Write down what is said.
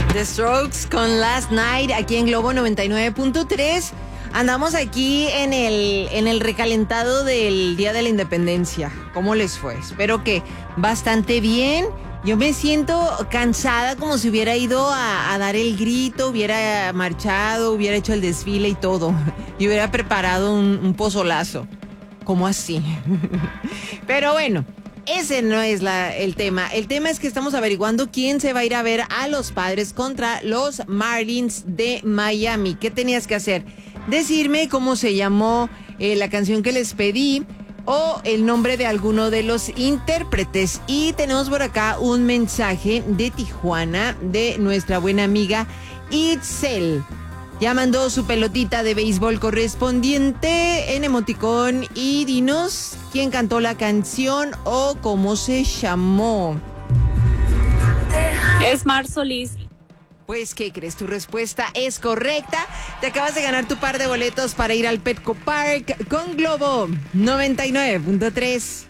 The Strokes con Last Night aquí en Globo 99.3. Andamos aquí en el recalentado del Día de la Independencia. ¿Cómo les fue? Espero que bastante bien. Yo me siento cansada, como si hubiera ido a dar el grito, hubiera marchado, hubiera hecho el desfile y todo. Y hubiera preparado un pozolazo. ¿Cómo así? Pero bueno, ese no es el tema. El tema es que estamos averiguando quién se va a ir a ver a los Padres contra los Marlins de Miami. ¿Qué tenías que hacer? Decirme cómo se llamó la canción que les pedí o el nombre de alguno de los intérpretes. Y tenemos por acá un mensaje de Tijuana de nuestra buena amiga Itzel. Ya mandó su pelotita de béisbol correspondiente en emoticón y dinos quién cantó la canción o cómo se llamó. Es Mar Solís. Pues, ¿qué crees? Tu respuesta es correcta. Te acabas de ganar tu par de boletos para ir al Petco Park con Globo 99.3.